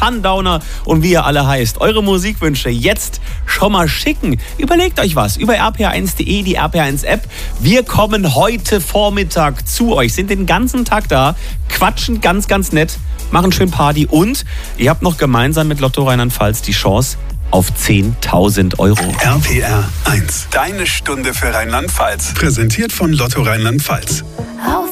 Sundowner und wie ihr alle heißt. Eure Musikwünsche jetzt schon mal schicken. Überlegt euch was über rpr1.de, die RPR1-App. Wir kommen heute Vormittag zu euch, sind den ganzen Tag da, quatschen ganz, ganz nett, machen schön Party und ihr habt noch gemeinsam mit Lotto Rheinland-Pfalz die Chance auf 10.000 Euro. RPR 1, deine Stunde für Rheinland-Pfalz. Präsentiert von Lotto Rheinland-Pfalz. Auf